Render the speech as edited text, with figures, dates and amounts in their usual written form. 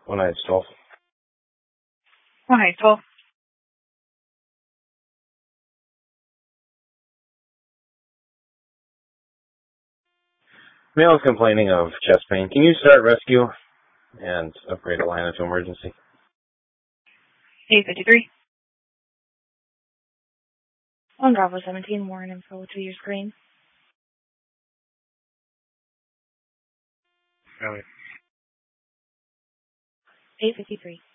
1-12. 1-12. Male is complaining of chest pain. Can you start rescue and upgrade the line to emergency? 853. On Bravo 17, Warren info to your screen. 853.